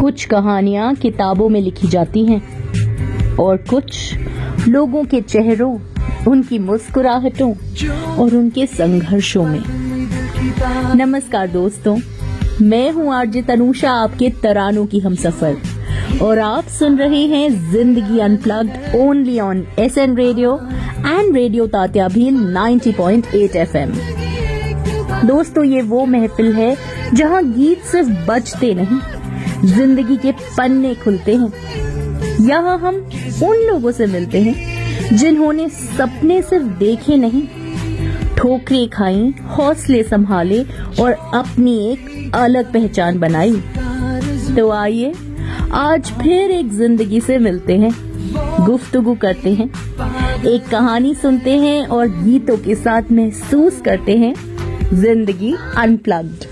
कुछ कहानियां किताबों में लिखी जाती हैं और कुछ लोगों के चेहरों, उनकी मुस्कुराहटों और उनके संघर्षों में। नमस्कार दोस्तों, मैं हूं आरजे तनुषा, आपके तरानों की हमसफर, और आप सुन रहे हैं जिंदगी unplugged only on SN radio and radio Tatya Bhil 90.8 FM। दोस्तों, ये वो महफिल है जहां गीत सिर्फ बजते नहीं, जिंदगी के पन्ने खुलते हैं। यहाँ हम उन लोगों से मिलते हैं जिन्होंने सपने सिर्फ देखे नहीं, ठोकरें खाई, हौसले संभाले और अपनी एक अलग पहचान बनाई। तो आइए आज फिर एक जिंदगी से मिलते हैं, गुफ्तगू करते हैं, एक कहानी सुनते हैं और गीतों के साथ महसूस करते हैं जिंदगी अनप्लग्ड।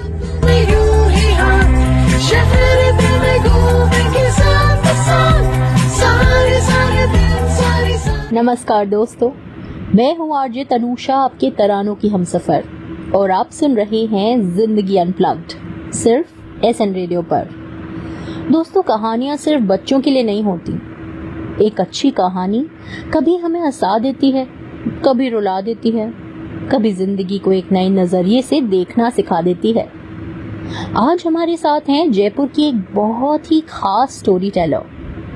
नमस्कार दोस्तों, मैं हूँ आरजे तनुषा, आपके तरानों की हमसफर, और आप सुन रहे हैं जिंदगी अनप्लग्ड सिर्फ एसएन रेडियो पर। दोस्तों, कहानियां सिर्फ बच्चों के लिए नहीं होती। एक अच्छी कहानी कभी हमें हंसा देती है, कभी रुला देती है, कभी जिंदगी को एक नए नजरिए से देखना सिखा देती है। आज हमारे साथ हैं जयपुर की एक बहुत ही खास स्टोरी टेलर,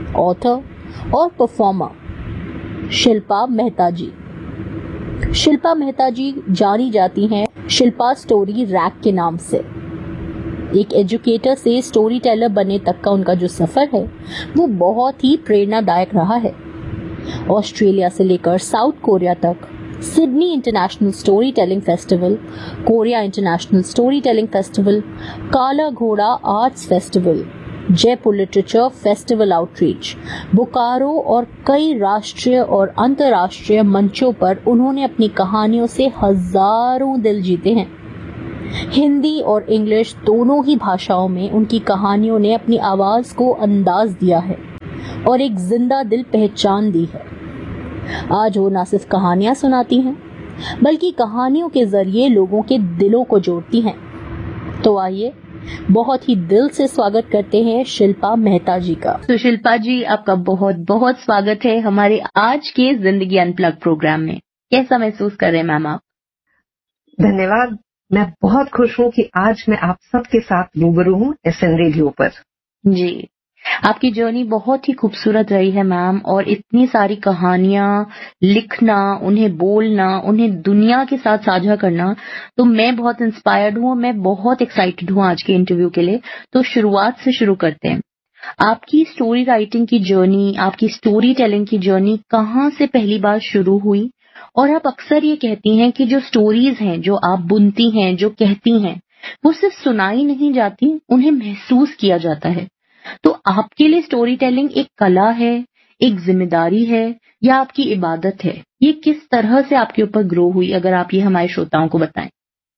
ऑथर और परफॉर्मर शिल्पा मेहता जी। शिल्पा मेहता जी जानी जाती हैं शिल्पा स्टोरी रैक के नाम से। एक एजुकेटर से स्टोरी टेलर बनने तक का उनका जो सफर है वो बहुत ही प्रेरणादायक रहा है। ऑस्ट्रेलिया से लेकर साउथ कोरिया तक, Sydney international story telling festival, Korea international story telling festival, काला घोड़ा arts festival, Jaipur literature festival outreach, Bokaro और कई राष्ट्रीय और अंतर्राष्ट्रीय मंचों पर उन्होंने अपनी कहानियों से हजारों दिल जीते हैं। हिंदी और इंग्लिश दोनों ही भाषाओं में उनकी कहानियों ने अपनी आवाज को अंदाज दिया है और एक जिंदा दिल पहचान दी है। आज वो न सिर्फ कहानियां सुनाती हैं, बल्कि कहानियों के जरिए लोगों के दिलों को जोड़ती हैं। तो आइए बहुत ही दिल से स्वागत करते हैं शिल्पा मेहता जी का। तो शिल्पा जी, आपका बहुत बहुत स्वागत है हमारे आज के जिंदगी अनप्लग प्रोग्राम में। कैसा महसूस कर रहे हैं मैम आप? धन्यवाद। मैं बहुत खुश हूँ कि आज मैं आप सबके साथ रूबरू हूँ एसएन रेडियो पर। जी, आपकी जर्नी बहुत ही खूबसूरत रही है मैम, और इतनी सारी कहानियां लिखना, उन्हें बोलना, उन्हें दुनिया के साथ साझा करना, तो मैं बहुत इंस्पायर्ड हूँ। मैं बहुत एक्साइटेड हूँ आज के इंटरव्यू के लिए। तो शुरुआत से शुरू करते हैं। आपकी स्टोरी राइटिंग की जर्नी, आपकी स्टोरी टेलिंग की जर्नी कहाँ से पहली बार शुरू हुई? और आप अक्सर ये कहती हैं कि जो स्टोरीज हैं, जो आप बुनती हैं, जो कहती हैं, वो सिर्फ सुनाई नहीं जाती, उन्हें महसूस किया जाता है। तो आपके लिए स्टोरी टेलिंग एक कला है, एक जिम्मेदारी है, या आपकी इबादत है? ये किस तरह से आपके ऊपर ग्रो हुई, अगर आप ये हमारे श्रोताओं को बताएं।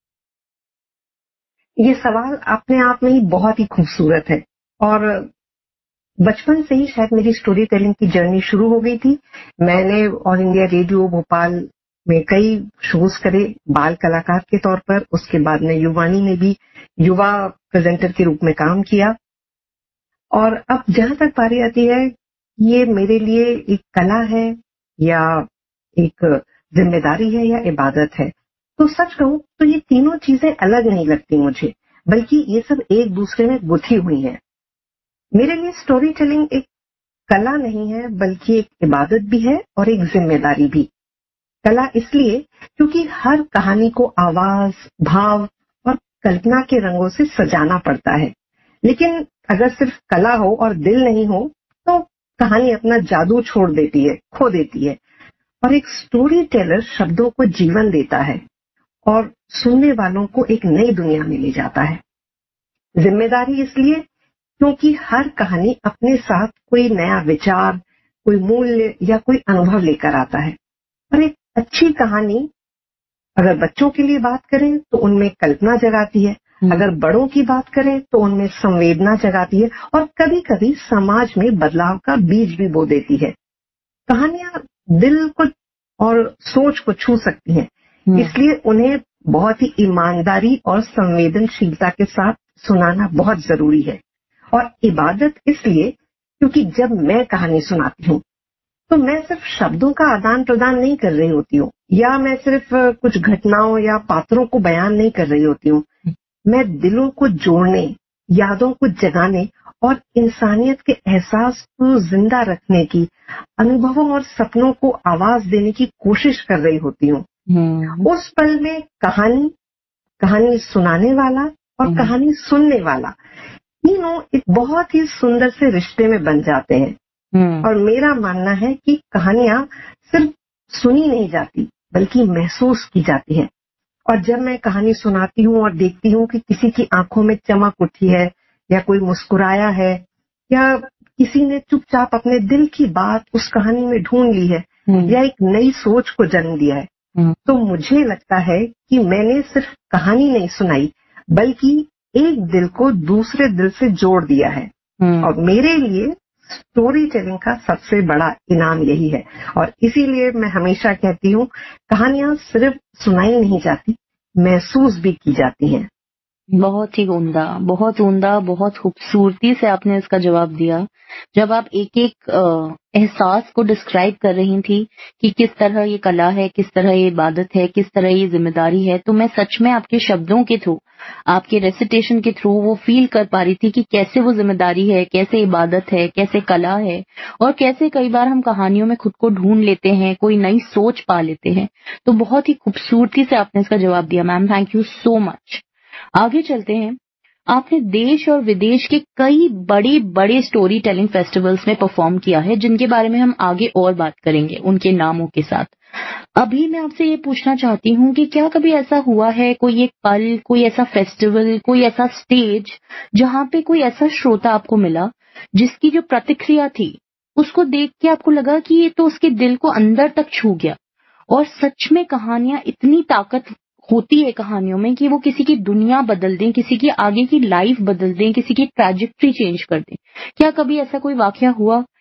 ये सवाल अपने आप में ही बहुत ही खूबसूरत है, और बचपन से ही शायद मेरी स्टोरी टेलिंग की जर्नी शुरू हो गई थी। मैंने ऑल इंडिया रेडियो भोपाल में कई शोज करे बाल कलाकार के तौर पर। उसके बाद में युवानी में भी युवा प्रेजेंटर के रूप में काम किया, और अब जहां तक बारी आती है, ये मेरे लिए एक कला है या एक जिम्मेदारी है या इबादत है, तो सच कहूं तो ये तीनों चीजें अलग नहीं लगती मुझे, बल्कि ये सब एक दूसरे में गुथी हुई हैं। मेरे लिए स्टोरी टेलिंग एक कला नहीं है, बल्कि एक इबादत भी है और एक जिम्मेदारी भी। कला इसलिए क्योंकि हर कहानी को आवाज, भाव और कल्पना के रंगों से सजाना पड़ता है। लेकिन अगर सिर्फ कला हो और दिल नहीं हो तो कहानी अपना जादू छोड़ देती है, खो देती है। और एक स्टोरी टेलर शब्दों को जीवन देता है और सुनने वालों को एक नई दुनिया में ले जाता है। जिम्मेदारी इसलिए क्योंकि हर कहानी अपने साथ कोई नया विचार, कोई मूल्य या कोई अनुभव लेकर आता है। और एक अच्छी कहानी अगर बच्चों के लिए बात करें तो उनमें कल्पना जगाती है, अगर बड़ों की बात करें तो उनमें संवेदना जगाती है, और कभी कभी समाज में बदलाव का बीज भी बो देती है। कहानियां दिल को और सोच को छू सकती हैं, इसलिए उन्हें बहुत ही ईमानदारी और संवेदनशीलता के साथ सुनाना बहुत जरूरी है। और इबादत इसलिए क्योंकि जब मैं कहानी सुनाती हूँ तो मैं सिर्फ शब्दों का आदान प्रदान नहीं कर रही होती हूँ, या मैं सिर्फ कुछ घटनाओं या पात्रों को बयान नहीं कर रही होती हूँ। मैं दिलों को जोड़ने, यादों को जगाने और इंसानियत के एहसास को जिंदा रखने की, अनुभवों और सपनों को आवाज देने की कोशिश कर रही होती हूँ। उस पल में कहानी सुनाने वाला और कहानी सुनने वाला तीनों एक बहुत ही सुंदर से रिश्ते में बन जाते हैं। और मेरा मानना है कि कहानियां सिर्फ सुनी नहीं जाती बल्कि महसूस की जाती है। और जब मैं कहानी सुनाती हूँ और देखती हूँ कि किसी की आंखों में चमक उठी है, या कोई मुस्कुराया है, या किसी ने चुपचाप अपने दिल की बात उस कहानी में ढूंढ ली है, या एक नई सोच को जन्म दिया है, तो मुझे लगता है कि मैंने सिर्फ कहानी नहीं सुनाई बल्कि एक दिल को दूसरे दिल से जोड़ दिया है। और मेरे लिए स्टोरी टेलिंग का सबसे बड़ा इनाम यही है। और इसीलिए मैं हमेशा कहती हूँ, कहानियां सिर्फ सुनाई नहीं जाती, महसूस भी की जाती हैं। बहुत ही उम्दा, बहुत उम्दा, बहुत खूबसूरती से आपने इसका जवाब दिया। जब आप एक एक एहसास को डिस्क्राइब कर रही थी कि किस तरह ये कला है, किस तरह ये इबादत है, किस तरह ये जिम्मेदारी है, तो मैं सच में आपके शब्दों के थ्रू, आपके रेसिटेशन के थ्रू वो फील कर पा रही थी कि कैसे वो जिम्मेदारी है, कैसे इबादत है, कैसे कला है, और कैसे कई बार हम कहानियों में खुद को ढूंढ लेते हैं, कोई नई सोच पा लेते हैं। तो बहुत ही खूबसूरती से आपने इसका जवाब दिया ma'am, thank you so much. आगे चलते हैं। आपने देश और विदेश के कई बड़े बड़े स्टोरी टेलिंग फेस्टिवल्स में परफॉर्म किया है, जिनके बारे में हम आगे और बात करेंगे उनके नामों के साथ। अभी मैं आपसे ये पूछना चाहती हूँ कि क्या कभी ऐसा हुआ है, कोई एक पल, कोई ऐसा फेस्टिवल, कोई ऐसा स्टेज जहाँ पे कोई ऐसा श्रोता आपको मिला जिसकी जो प्रतिक्रिया थी उसको देख के आपको लगा कि ये तो उसके दिल को अंदर तक छू गया, और सच में कहानियां इतनी ताकत होती है कहानियों में कि वो किसी की दुनिया बदल दें, किसी की आगे की लाइफ बदल दें, किसी की ट्रैजेक्टरी चेंज कर दें। क्या कभी ऐसा कोई वाकया हुआ